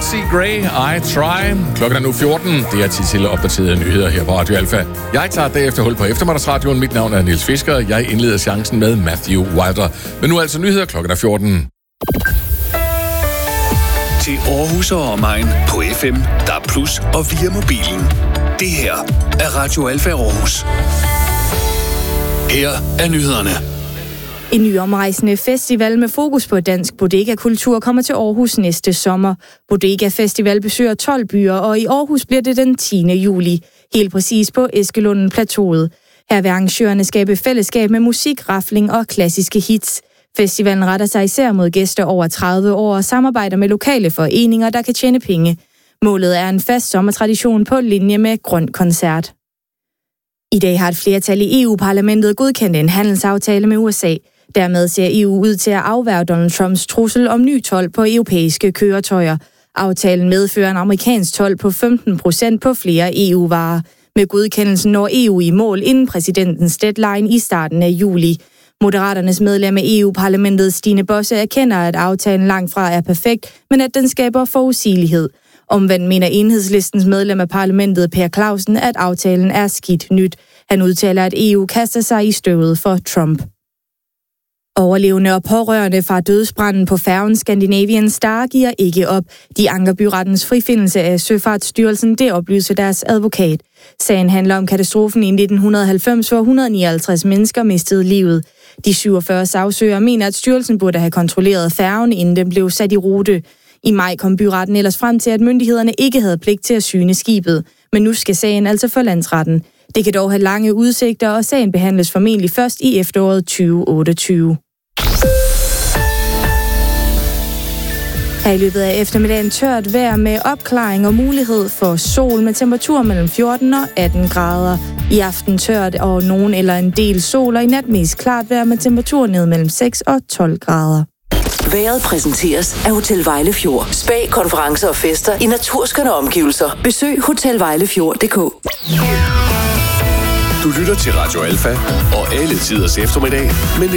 C. Gray, I Try. Klokken er nu 14. Det er tid til opdaterede nyheder her på Radio Alfa. Jeg tager derefter hul på eftermiddagsradioen. Mit navn er Niels Fisker. Jeg indleder chancen med Matthew Wilder. Men nu altså nyheder. Klokken er 14. Til Aarhus og omegn på FM, DAB+ og via mobilen. Det her er Radio Alfa Aarhus. Her er nyhederne. En ny omrejsende festival med fokus på dansk bodega-kultur kommer til Aarhus næste sommer. Bodega Festival besøger 12 byer, og i Aarhus bliver det den 10. juli. Helt præcis på Eskelunden Plateauet. Her vil arrangørerne skabe fællesskab med musik, rafling og klassiske hits. Festivalen retter sig især mod gæster over 30 år og samarbejder med lokale foreninger, der kan tjene penge. Målet er en fast sommertradition på linje med Grøn Koncert. I dag har et flertal i EU-parlamentet godkendt en handelsaftale med USA. Dermed ser EU ud til at afværge Donald Trumps trussel om ny told på europæiske køretøjer. Aftalen medfører en amerikansk told på 15% på flere EU-varer. Med godkendelsen når EU i mål inden præsidentens deadline i starten af juli. Moderaternes medlem af EU-parlamentet Stine Bosse erkender, at aftalen langt fra er perfekt, men at den skaber forudsigelighed. Omvendt mener Enhedslistens medlem af parlamentet Per Clausen, at aftalen er skidt nyt. Han udtaler, at EU kaster sig i støvet for Trump. Overlevende og pårørende fra dødsbranden på færgen Scandinavian Star giver ikke op. De anker byrettens frifindelse af Søfartsstyrelsen, det oplyser deres advokat. Sagen handler om katastrofen i 1990, hvor 159 mennesker mistede livet. De 47 sagsøgere mener, at styrelsen burde have kontrolleret færgen, inden den blev sat i rute. I maj kom byretten ellers frem til, at myndighederne ikke havde pligt til at syne skibet. Men nu skal sagen altså for landsretten. Det kan dog have lange udsigter, og sagen behandles formentlig først i efteråret 2028. Her i løbet af eftermiddagen tørt vejr med opklaring og mulighed for sol med temperatur mellem 14 og 18 grader. I aften tørt og nogen eller en del sol, og i nat mest klart vejr med temperatur ned mellem 6 og 12 grader. Vejret præsenteres af Hotel Vejlefjord. Spa, konferencer og fester i naturskønne omgivelser. Besøg hotelvejlefjord.dk. Du lytter til Radio Alfa og alle tiders eftermiddag med